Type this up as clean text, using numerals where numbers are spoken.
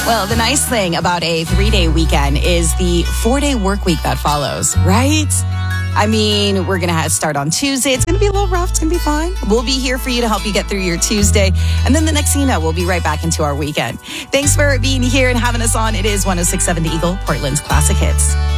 Well, the nice thing about a 3-day weekend is the 4-day work week that follows, right? I mean, we're going to start on Tuesday. It's going to be a little rough. It's going to be fine. We'll be here for you to help you get through your Tuesday. And then the next thing you know, we'll be right back into our weekend. Thanks for being here and having us on. It is 106.7 The Eagle, Portland's Classic Hits.